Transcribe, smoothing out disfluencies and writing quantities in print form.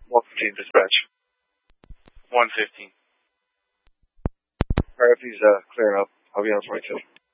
Welcome team dispatch. 115. Alright, please clear up. I'll be on 22.